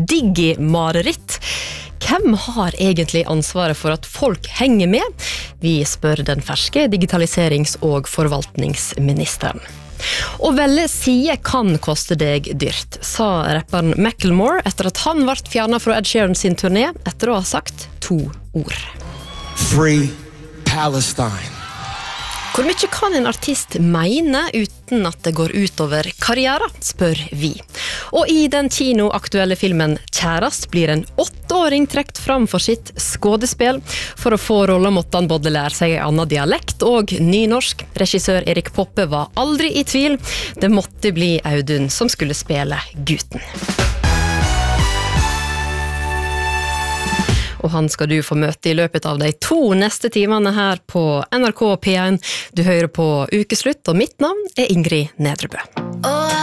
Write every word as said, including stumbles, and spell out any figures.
digi-mareritt. Hvem har egentlig ansvaret for at folk henger med? Vi spør den ferske digitaliserings- og forvaltningsministeren. Å velge side kan koste deg dyrt, sa rapperen Macklemore etter at han ble fjernet fra Ed Sheeran sin turné etter å ha sagt to ord. Free Palestine. Hvor mye kan en artist mene uten at det går utover karriere, spør vi. Og i den kinoaktuelle filmen Kjærast blir en åtteåring trekt fram for sitt skådespill. For å få rollen måtte han både lære seg en annen dialekt og nynorsk. Regissør Erik Poppe var aldri i tvil. Det måtte bli Audun som skulle spille gutten. Og han skal du få møte i løpet av de to neste timene her på N R K P én. Du hører på Ukeslutt, og mitt navn er Ingrid Nedrebø.